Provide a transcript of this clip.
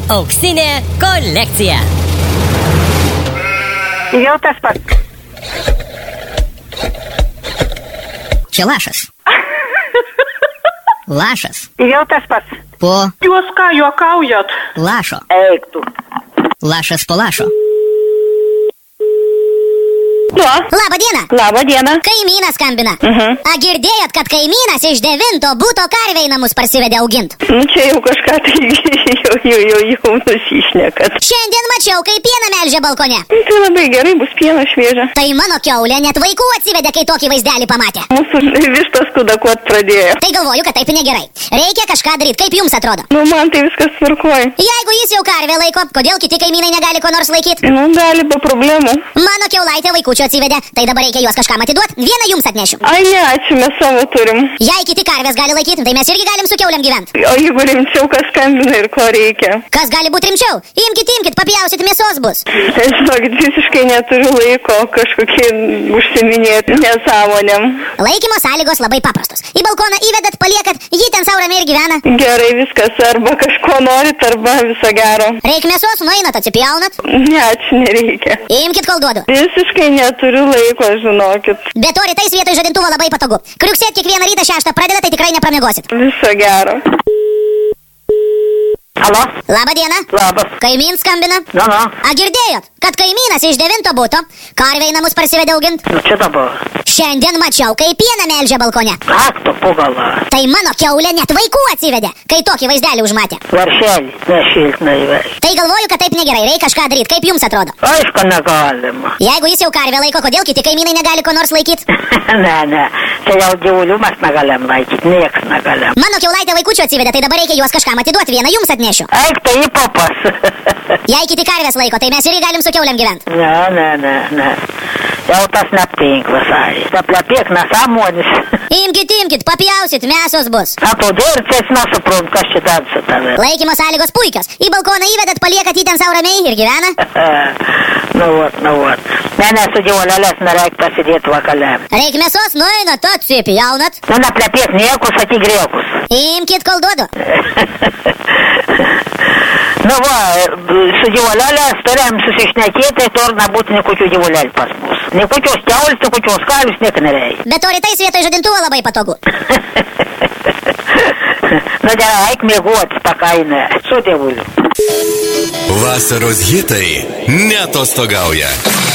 Auksinė kolekcija. Jau tas pats. Čia lašas. Lašas. Jau tas pats. Po Jūs ką juokaujat? lašo. Eik tu. Lašas po lašo. Labą dieną. Labą dieną. Kaimynas skambina. A girdėjot, kad kaimynas iš 9 buto karvę į namus parsivedė augint? Nu čia jau kažką tai jau nusišnekat. Šiandien mačiau, kaip pieną melžia balkone. Tai labai gerai, bus pieno šviežia. Tai mano kiaulė net vaikų atsivedė, kai tokį vaizdelį pamatė. Mūsų vištas kudakuot pradėjo. Tai galvoju, kad taip negerai. Reikia kažką daryti, kaip jums atrodo? Nu man tai viskas tvarkoj. Jeigu jis jau karvę laiko, kodėl kiti kaimynai negali ko nors laikyti? Nu gali be problemų. Mano kiaulaitė vaikučių atsivedė, tai dabar reikia juos kažkam atiduoti. Vieną jums atnešiu. Ai ne, ačiū, mes savo turim. Jei kiti karvės gali laikyti, tai mes irgi galim su kiauliam gyventi. O jeigu rimčiau, kas skambina ir ko reikia? Kas gali būti rimčiau? Imkit, papjausit, mėsos bus. Tai žinokit, visiškai neturiu laiko kažkokie užsiminėti nesąmonėm. Laikymo sąlygos labai paprastos. Į balkoną įvedat, paliekat, jį ten sau ramiai ir gyvena. Gerai viskas, arba kažko norit, arba viso gero. Reik mėsos, nueinat, atsipjaunat. Ne, ačiū, nereikia. Imkit, kol duodu. Visiškai neturiu laiko, žinokit. Be to rytais vietoj žadintuvo labai patogu. Kriuksėt kiekvieną rytą 6 pradeda, tai tikrai nepramiegosit. Viso gero. Alo? Labą dieną. Labas. Kaimyn skambina. Nu. A girdėjot, kad kaimynas iš 9 buto karvę į namus parsivedė augint? Nu čia dabar. Šiandien mačiau, kaip pieną melžia balkone. Ak, tu pugala. Tai mano kiaulė net vaikų atsivedė, kai tokį vaizdelį užmatė. Varšelį, nešiltnai veik. Tai galvoju, kad taip negerai, reikia kažką daryti. Kaip jums atrodo? Aišku, negalima. Jeigu jis jau karvę laiko, kodėl kiti kaimynai negali ko nors laikyti? Ne. Čia jau gyvulių mes negalim laikyti, nieks negalim. Mano kiaulaitė vaikučių atsivedė, tai dabar reikia juos kažkam atiduoti. Vieną jums atnešiu. Eik, tai į papas. Jei kiti karvės laiko, tai mes irgi galim su kiauliam gyventi. Ne. Jau tas neptink visai. Taplepėk nesąmonis. Imkit, papjausit, mėsos bus. A tu dircės nesuprantu, kas čia dar su tavimi. Laikymo sąlygos puikios. Į balkoną įvedat, paliekat jį ten sau ramiai ir gyvena. Nu vat. Ne, su gyvulėlės nereik pasidėti vakale. Reik mėsos, nueinat, atsipjaunat. Nu, neplepėk niekus, sakyk griekus. Imkit, kol duodu. Nu va, su gyvulėlės turim susišnekėti, tur nebūti nikokių gyvulėlių pas mus. Nikokios kiaulis, nikokios kalius, niek nereikia. Bet to rytais vietoj žadintuvo labai patogu. Nu gerai, eik mėguoti tą kainą. Su tėvuliu. Vasaros hitai neatostogauja.